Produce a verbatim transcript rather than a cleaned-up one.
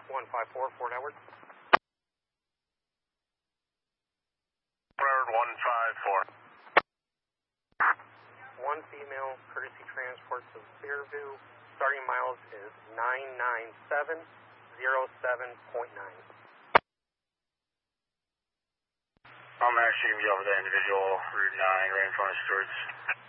one five four, Fort Edward. Edward one five four. One female courtesy transport to Fairview. Starting miles is nine nine seven zero seven point nine. I'm actually going to be over the individual Route nine right in front of Stewart's.